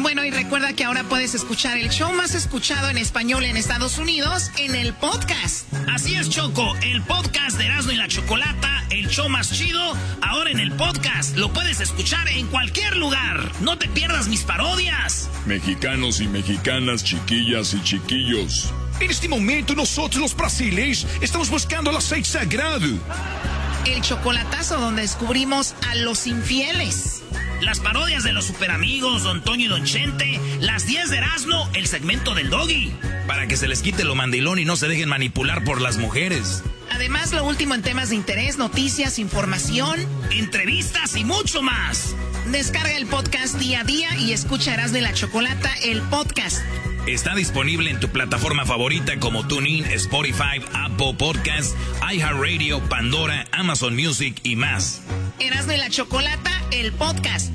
Bueno, y recuerda que ahora puedes escuchar el show más escuchado en español en Estados Unidos en el podcast. Así es, Choco, el podcast de Erasmo y la Chocolata, el show más chido, ahora en el podcast. Lo puedes escuchar en cualquier lugar. No te pierdas mis parodias. Mexicanos y mexicanas, chiquillas y chiquillos. En este momento nosotros los brasileños estamos buscando el aceite sagrado. El chocolatazo donde descubrimos a los infieles. Las parodias de los superamigos, Don Toño y Don Chente, las 10 de Erasmo, el segmento del Doggy. Para que se les quite lo mandilón y no se dejen manipular por las mujeres. Además, lo último en temas de interés, noticias, información, entrevistas y mucho más. Descarga el podcast día a día y escucha Erasmo y la Chocolata, el podcast. Está disponible en tu plataforma favorita como TuneIn, Spotify, Apple Podcasts, iHeartRadio, Pandora, Amazon Music y más. Erasmo y la Chocolata, el podcast.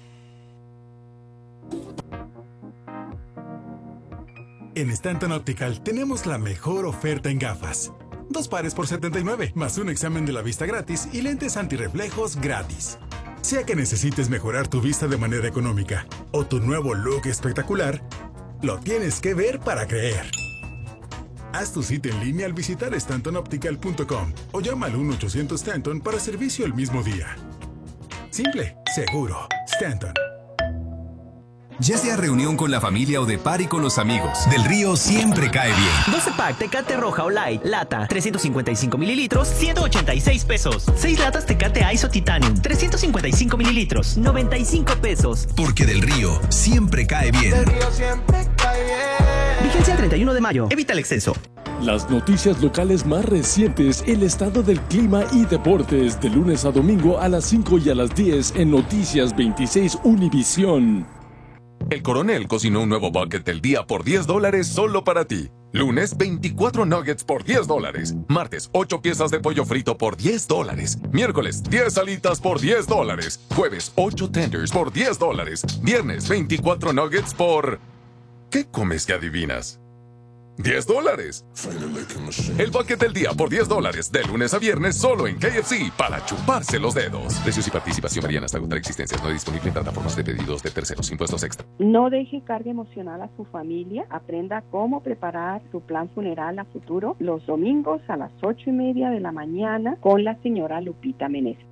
En Stanton Optical tenemos la mejor oferta en gafas. 2 pares por $79, más un examen de la vista gratis y lentes antirreflejos gratis. Sea que necesites mejorar tu vista de manera económica o tu nuevo look espectacular, lo tienes que ver para creer. Haz tu cita en línea al visitar StantonOptical.com o llama al 1-800-STANTON para servicio el mismo día. Simple, seguro, Stanton. Ya sea reunión con la familia o de party con los amigos, Del Río siempre cae bien. 12 pack Tecate Roja o Light, lata, 355 mililitros, 186 pesos. 6 latas Tecate Iso Titanium, 355 mililitros, 95 pesos. Porque Del Río siempre cae bien. Del Río siempre cae bien. Vigencia el 31 de mayo. Evita el exceso. Las noticias locales más recientes, el estado del clima y deportes, de lunes a domingo a las 5 y a las 10 en Noticias 26 Univisión. El Coronel cocinó un nuevo bucket del día por $10 solo para ti. Lunes, 24 nuggets por $10. Martes, 8 piezas de pollo frito por $10. Miércoles, 10 alitas por $10. Jueves, 8 tenders por $10. Viernes, 24 nuggets por... ¿Qué comes que adivinas? $10. El bucket del día por $10, de lunes a viernes solo en KFC, para chuparse los dedos. Precios y participación varían hasta agotar existencias. No disponible en plataformas de pedidos de terceros. Impuestos extra. No deje carga emocional a su familia. Aprenda cómo preparar su plan funeral a futuro los domingos a las 8:30 de la mañana con la señora Lupita Meneses.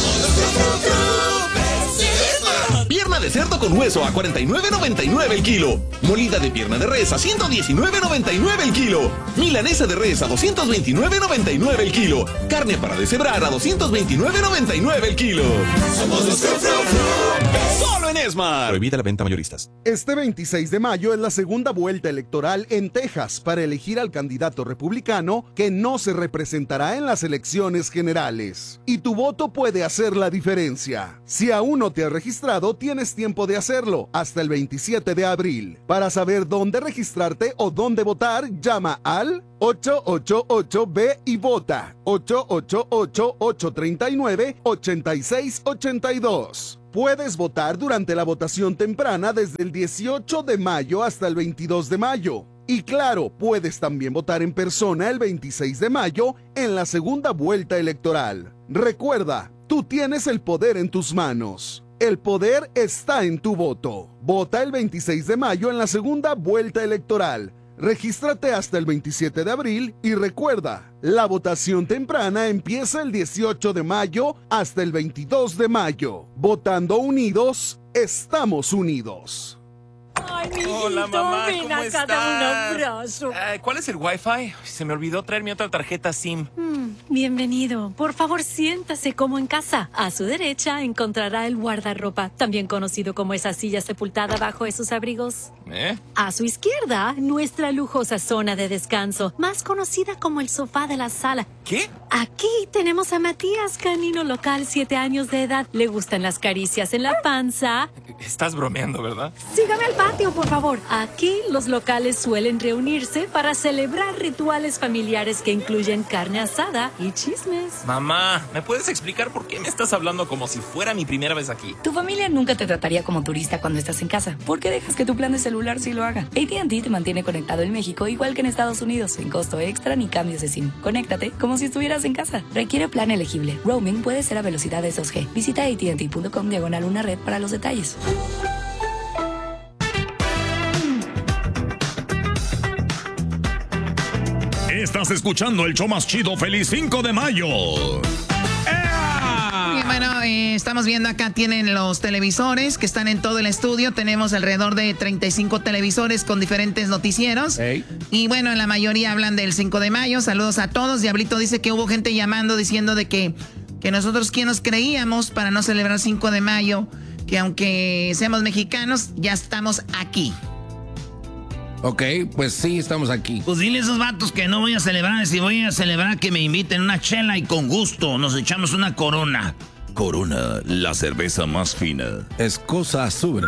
Pierna de cerdo con hueso a $49.99 el kilo. Molida de pierna de res a $119.99 el kilo. Milanesa de res a $229.99 el kilo. Carne para deshebrar a $229.99 el kilo. Somos los solo en Esmar. Prohibida la venta mayoristas. Este 26 de mayo es la segunda vuelta electoral en Texas para elegir al candidato republicano que no se representará en las elecciones generales. Y tu voto puede hacer la diferencia. Si aún no te has registrado, tienes tiempo de hacerlo hasta el 27 de abril. Para saber dónde registrarte o dónde votar, llama al 888-B y vota. 888-839-8682. Puedes votar durante la votación temprana desde el 18 de mayo hasta el 22 de mayo. Y claro, puedes también votar en persona el 26 de mayo en la segunda vuelta electoral. Recuerda, tú tienes el poder en tus manos. El poder está en tu voto. Vota el 26 de mayo en la segunda vuelta electoral. Regístrate hasta el 27 de abril y recuerda, la votación temprana empieza el 18 de mayo hasta el 22 de mayo. Votando unidos, estamos unidos. Ay, mijito, hola, mamá, ven ¿cómo acá, estás? dame un abrazo. ¿Cuál es el Wi-Fi? Se me olvidó traer mi otra tarjeta SIM. Bienvenido. Por favor, siéntase como en casa. A su derecha encontrará el guardarropa, también conocido como esa silla sepultada bajo esos abrigos. A su izquierda, nuestra lujosa zona de descanso, más conocida como el sofá de la sala. ¿Qué? Aquí tenemos a Matías, canino local, 7 años de edad. Le gustan las caricias en la panza. Estás bromeando, ¿verdad? Sígame al patio, por favor. Aquí los locales suelen reunirse para celebrar rituales familiares que incluyen carne asada y chismes. Mamá, ¿me puedes explicar por qué me estás hablando como si fuera mi primera vez aquí? Tu familia nunca te trataría como turista cuando estás en casa. ¿Por qué dejas que tu plan de celular sí lo haga? AT&T te mantiene conectado en México igual que en Estados Unidos, sin costo extra ni cambios de SIM. Conéctate como si estuvieras en casa. Requiere plan elegible. Roaming puede ser a velocidades 2G. Visita AT&T.com/una red para los detalles. Estás escuchando el show más chido. ¡Feliz 5 de mayo! Y bueno, estamos viendo acá, tienen los televisores que están en todo el estudio. Tenemos alrededor de 35 televisores con diferentes noticieros. Hey. Y bueno, la mayoría hablan del 5 de mayo. Saludos a todos. Diablito dice que hubo gente llamando diciendo de que nosotros quién nos creíamos para no celebrar 5 de mayo, que aunque seamos mexicanos, ya estamos aquí. Ok, pues sí, estamos aquí. Pues dile a esos vatos que no voy a celebrar. Si voy a celebrar, que me inviten una chela y con gusto nos echamos una Corona. Corona, la cerveza más fina. Es cosa suben.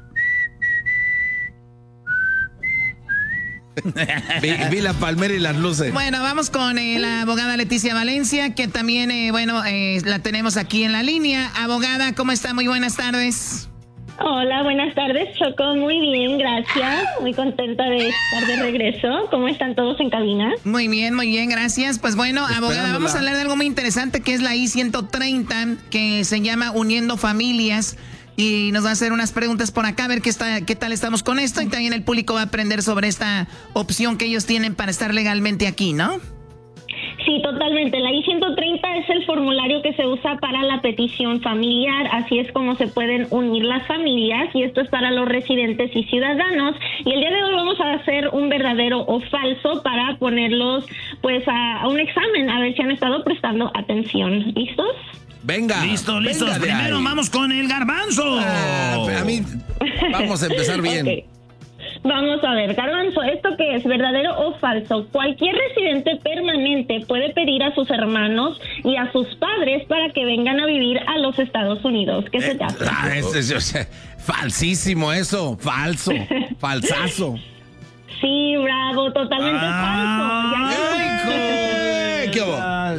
vi la palmera y las luces. Bueno, vamos con la abogada Leticia Valencia, que también, la tenemos aquí en la línea. Abogada, ¿cómo está? Muy buenas tardes. Hola, buenas tardes, Choco. Muy bien, gracias. Muy contenta de estar de regreso. ¿Cómo están todos en cabina? Muy bien, gracias. Pues bueno, abogada, vamos a hablar de algo muy interesante que es la I-130, que se llama Uniendo Familias. Y nos va a hacer unas preguntas por acá, a ver qué tal estamos con esto. Y también el público va a aprender sobre esta opción que ellos tienen para estar legalmente aquí, ¿no? Sí, totalmente. La I-130 es el formulario que se usa para la petición familiar. Así es como se pueden unir las familias, y esto es para los residentes y ciudadanos. Y el día de hoy vamos a hacer un verdadero o falso para ponerlos pues a un examen, a ver si han estado prestando atención. ¿Listos? Venga. Listo. Venga. Primero vamos con el garbanzo. A mí vamos a empezar bien. Okay. Vamos a ver, Garbanzo, ¿esto qué es? ¿Verdadero o falso? Cualquier residente permanente puede pedir a sus hermanos y a sus padres para que vengan a vivir a los Estados Unidos. ¿Qué se te hace? Falsísimo eso, falso, falsazo. Sí, bravo, totalmente falso. ¿Qué hubo?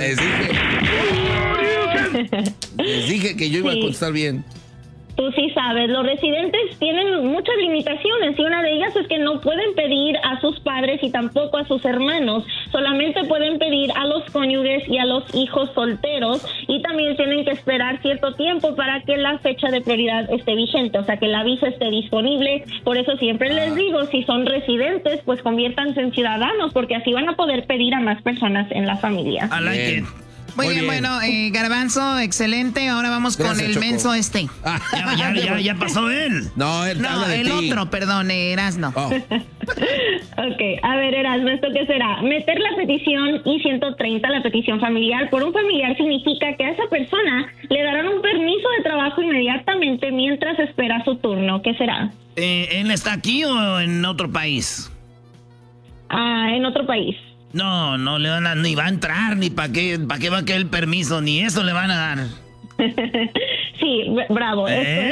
Les dije que yo iba a contestar bien. Tú sí sabes, los residentes tienen muchas limitaciones y una de ellas es que no pueden pedir a sus padres y tampoco a sus hermanos. Solamente pueden pedir a los cónyuges y a los hijos solteros, y también tienen que esperar cierto tiempo para que la fecha de prioridad esté vigente, o sea, que la visa esté disponible. Por eso siempre les digo, si son residentes, pues conviértanse en ciudadanos, porque así van a poder pedir a más personas en la familia. I like it. Muy bien, bueno, Garbanzo, excelente. Ahora vamos con el Choco. Menso este. Ya pasó él. No, el otro, perdón, Erasno. Ok, a ver, Erasno, ¿esto qué será? Meter la petición I-130, la petición familiar, por un familiar significa que a esa persona le darán un permiso de trabajo inmediatamente mientras espera su turno. ¿Qué será? ¿Él está aquí o en otro país? En otro país. No le van a, ni va a entrar, ni para qué va a quedar el permiso, ni eso le van a dar. Sí, bravo.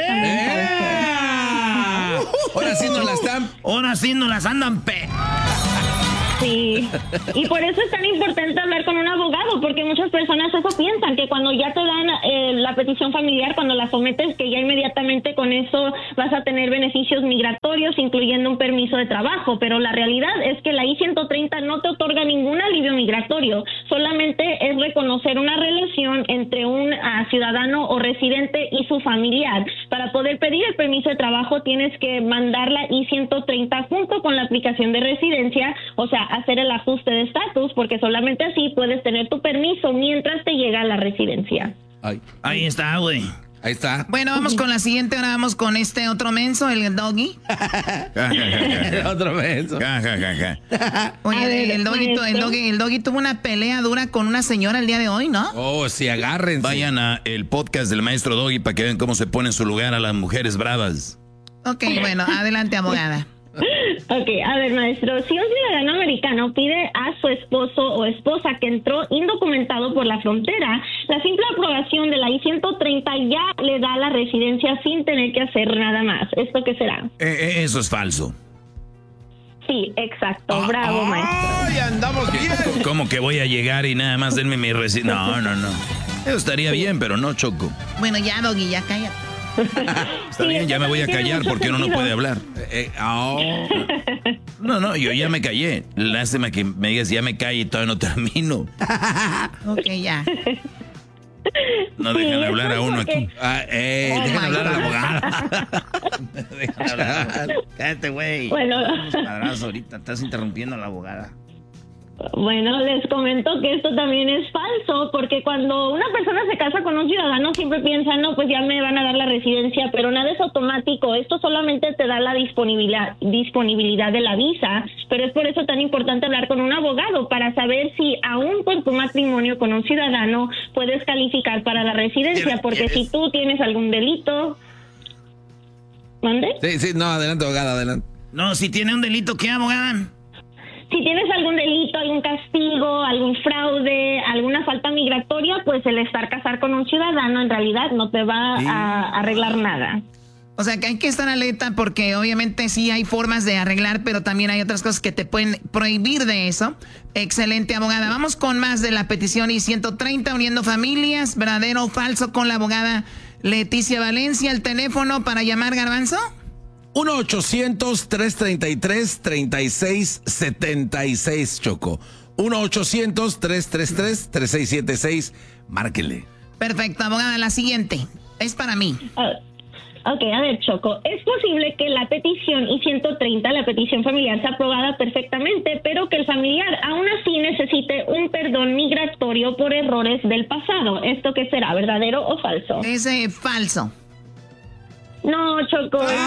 Ahora sí nos las andan Sí, y por eso es tan importante hablar con un abogado, porque muchas personas eso piensan, que cuando ya te dan la petición familiar, cuando la sometes, que ya inmediatamente con eso vas a tener beneficios migratorios, incluyendo un permiso de trabajo, pero la realidad es que la I-130 no te otorga ningún alivio migratorio, solamente es reconocer una relación entre un ciudadano o residente y su familiar. Para poder pedir el permiso de trabajo tienes que mandar la I-130 junto con la aplicación de residencia, o sea, hacer el ajuste de estatus, porque solamente así puedes tener tu permiso mientras te llega a la residencia. Ahí está, güey. Ahí está. Bueno, vamos con la siguiente. Ahora vamos con este otro menso, el Doggy. El otro menso. Oye, el Doggy tuvo una pelea dura con una señora el día de hoy, ¿no? Oh, sí, agárrense. Vayan a el podcast del maestro Doggy para que vean cómo se pone en su lugar a las mujeres bravas. Ok, bueno, adelante, abogada. Ok, a ver, maestro, si un ciudadano americano pide a su esposo o esposa que entró indocumentado por la frontera, la simple aprobación de la I-130 ya le da la residencia sin tener que hacer nada más. ¿Esto qué será? Eso es falso. Sí, exacto. Bravo, maestro. ¡Ay, andamos bien! ¿Cómo que voy a llegar y nada más denme mi residencia? No. Eso estaría bien, pero no, Choco. Bueno, ya, Doggy, ya cállate. Está bien, ya me voy a callar porque uno no puede hablar. No, yo ya me callé. Lástima que me digas ya me calle y todavía no termino. Ok, ya. No dejan hablar a uno aquí. Dejan hablar a la abogada. Dejan hablar. Cállate, güey. Bueno. Ahorita estás interrumpiendo a la abogada. Bueno, les comento que esto también es falso, porque cuando una persona se casa con un ciudadano siempre piensa, no, pues ya me van a dar la residencia, pero nada es automático. Esto solamente te da la disponibilidad de la visa, pero es por eso tan importante hablar con un abogado para saber si aún con tu matrimonio con un ciudadano puedes calificar para la residencia, porque si tú tienes algún delito... ¿Mande? Sí, no, adelante, abogada, adelante. No, si tiene un delito, ¿qué, abogada? Si tienes algún delito, algún castigo, algún fraude, alguna falta migratoria, pues el estar casado con un ciudadano en realidad no te va a arreglar nada. O sea que hay que estar alerta porque obviamente sí hay formas de arreglar, pero también hay otras cosas que te pueden prohibir de eso. Excelente, abogada. Vamos con más de la petición I-130, uniendo familias, verdadero o falso, con la abogada Leticia Valencia. El teléfono para llamar, Garbanzo. 1-800-333-3676, Choco. 1-800-333-3676. Márquele. Perfecto, abogada. La siguiente es para mí. Ok, a ver, Choco, es posible que la petición I-130, la petición familiar, sea aprobada perfectamente, pero que el familiar aún así necesite un perdón migratorio por errores del pasado. ¿Esto qué será, verdadero o falso? Es falso. No, Choco, es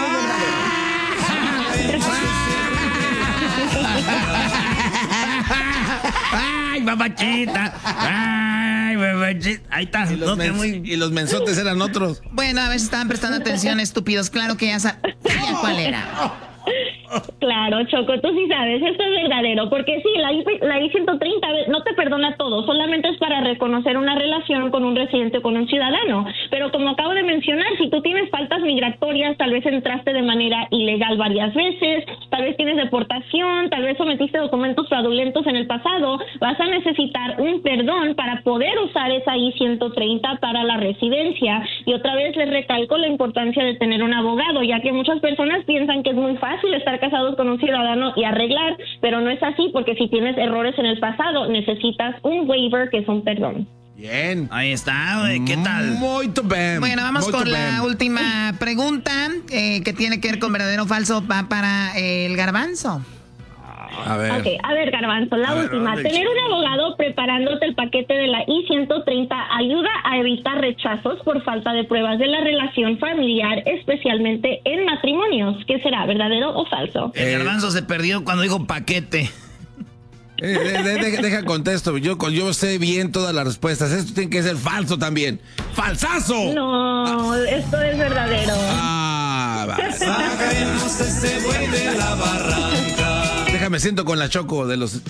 ¡Ay, mamachita! ¡Ay, mamachita! Ahí está. Y los mensotes eran otros. Bueno, a veces estaban prestando atención, estúpidos. Claro que ya sabía cuál era. Claro, Choco, tú sí sabes, esto es verdadero, porque sí, la I-130 no te perdona todo, solamente es para reconocer una relación con un residente o con un ciudadano, pero como acabo de mencionar, si tú tienes faltas migratorias, tal vez entraste de manera ilegal varias veces, tal vez tienes deportación, tal vez sometiste documentos fraudulentos en el pasado, vas a necesitar un perdón para poder usar esa I-130 para la residencia. Y otra vez les recalco la importancia de tener un abogado, ya que muchas personas piensan que es muy fácil estar casados con un ciudadano y arreglar, pero no es así, porque si tienes errores en el pasado, necesitas un waiver, que es un perdón. Bien. Ahí está, güey. ¿Qué tal? Muy bien. Bueno, vamos con la última pregunta, que tiene que ver con verdadero o falso para el Garbanzo. A ver. Ok, a ver, Garbanzo, la última. Tener un abogado preparándote el paquete de la I-130 ayuda a evitar rechazos por falta de pruebas de la relación familiar, especialmente en matrimonios. ¿Qué será, verdadero o falso? El Garbanzo se perdió cuando dijo paquete. Deja contesto. Yo sé bien todas las respuestas. Esto tiene que ser falso también. ¡Falsazo! No, esto es verdadero. Sacaremos ese buey de la barranca. Déjame siento con la Choco de los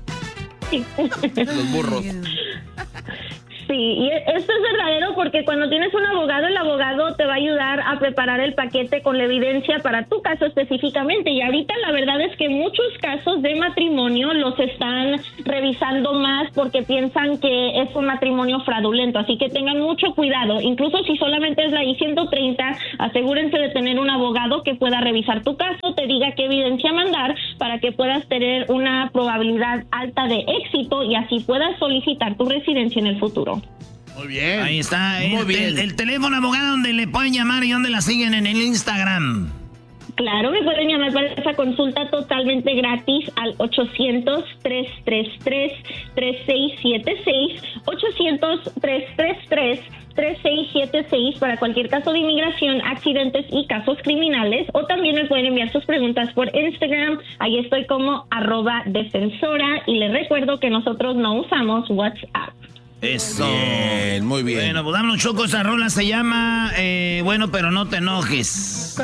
burros. Sí, y esto es verdadero porque cuando tienes un abogado, el abogado te va a ayudar a preparar el paquete con la evidencia para tu caso específicamente. Y ahorita la verdad es que muchos casos de matrimonio los están revisando más porque piensan que es un matrimonio fraudulento. Así que tengan mucho cuidado. Incluso si solamente es la I-130, asegúrense de tener un abogado que pueda revisar tu caso, te diga qué evidencia mandar para que puedas tener una probabilidad alta de éxito y así puedas solicitar tu residencia en el futuro. Muy bien. Ahí está. El teléfono, abogado, donde le pueden llamar y donde la siguen en el Instagram. Claro, me pueden llamar para esa consulta totalmente gratis al 800-333-3676, 800-333-3676 para cualquier caso de inmigración, accidentes y casos criminales. O también me pueden enviar sus preguntas por Instagram. Ahí estoy como @defensora y les recuerdo que nosotros no usamos WhatsApp. Eso. Bien, muy bien. Bueno, pues dámonos, Choco, esa rola se llama Bueno, pero no te enojes.